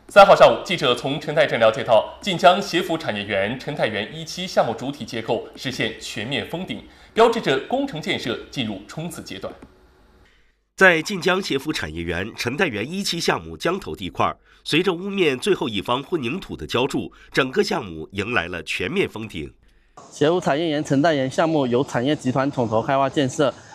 3号上午，记者从陈台镇了解到，晋江协福产业园陈台园1期项目主体结构实现全面封顶，标志着工程建设进入冲刺阶段。 在晋江协福产业园陈台园1期项目江头地块，随着屋面最后一方混凝土的浇筑，整个项目迎来了全面封顶。 协福产业园陈台园项目由产业集团统筹开发建设，